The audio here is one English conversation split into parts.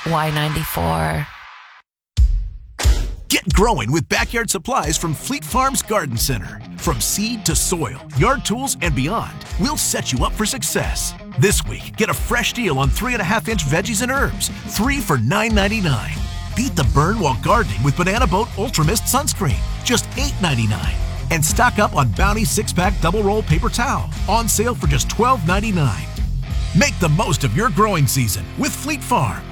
Y94. Get growing with backyard supplies from Fleet Farms Garden Center. From seed to soil, yard tools, and beyond, we'll set you up for success. This week, get a fresh deal on 3.5-inch veggies and herbs, 3 for $9.99. Beat the burn while gardening with Banana Boat Ultra Mist Sunscreen, just $8.99. And stock up on Bounty 6-pack double roll paper towel, on sale for just $12.99. Make the most of your growing season with Fleet Farm.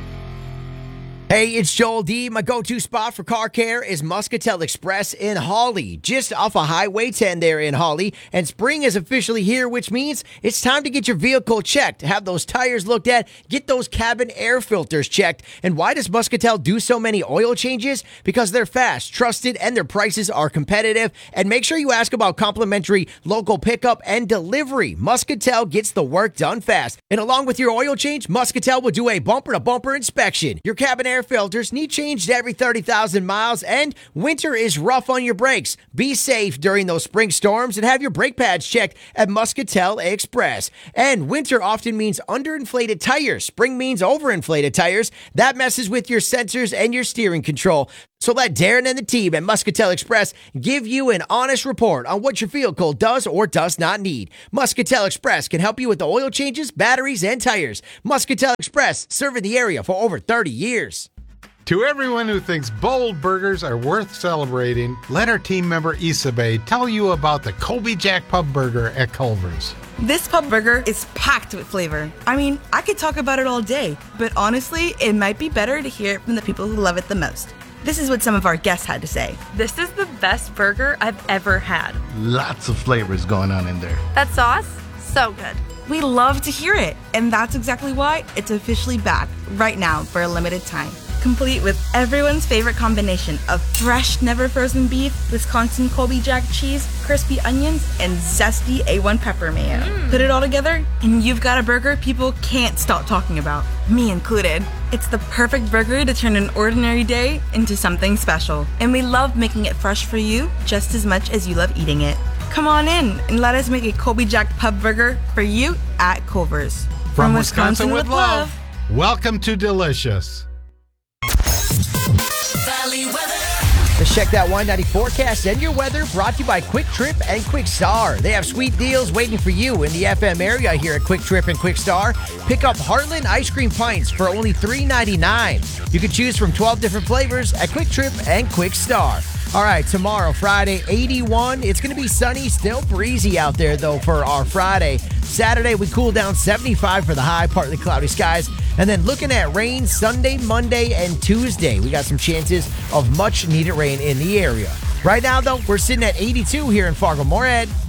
Hey, it's Joel D. My go-to spot for car care is Muscatel Express in Hawley, just off of Highway 10 there in Hawley. And spring is officially here, which means it's time to get your vehicle checked, have those tires looked at, get those cabin air filters checked. And why does Muscatel do so many oil changes? Because they're fast, trusted, and their prices are competitive. And make sure you ask about complimentary local pickup and delivery. Muscatel gets the work done fast. And along with your oil change, Muscatel will do a bumper-to-bumper inspection. Your cabin air filters need changed every 30,000 miles, and winter is rough on your brakes. Be safe during those spring storms and have your brake pads checked at Muscatel Express. And winter often means underinflated tires. Spring means overinflated tires. That messes with your sensors and your steering control. So let Darren and the team at Muscatel Express give you an honest report on what your vehicle does or does not need. Muscatel Express can help you with the oil changes, batteries, and tires. Muscatel Express, serving the area for over 30 years. To everyone who thinks bold burgers are worth celebrating, let our team member Isabe tell you about the Colby Jack Pub Burger at Culver's. This pub burger is packed with flavor. I mean, I could talk about it all day, but honestly, it might be better to hear it from the people who love it the most. This is what some of our guests had to say. This is the best burger I've ever had. Lots of flavors going on in there. That sauce, so good. We love to hear it, and that's exactly why it's officially back right now for a limited time. Complete with everyone's favorite combination of fresh, never frozen beef, Wisconsin Colby Jack cheese, crispy onions, and zesty A1 pepper mayo. Put it all together, and you've got a burger people can't stop talking about, me included. It's the perfect burger to turn an ordinary day into something special, and we love making it fresh for you just as much as you love eating it. Come on in and let us make a Colby Jack Pub Burger for you at Culver's. From Wisconsin with love, welcome to Delicious. Let's check that Y90 forecast and your weather, brought to you by Quick Trip and Quick Star. They have sweet deals waiting for you in the FM area here at Quick Trip and Quick Star. Pick up Heartland ice cream pints for only $3.99. You can choose from 12 different flavors at Quick Trip and Quick Star. All right, tomorrow, Friday, 81. It's going to be sunny, still breezy out there, though, for our Friday. Saturday, we cool down 75 for the high, partly cloudy skies. And then looking at rain Sunday, Monday, and Tuesday. We got some chances of much-needed rain in the area. Right now, though, we're sitting at 82 here in Fargo-Moorhead.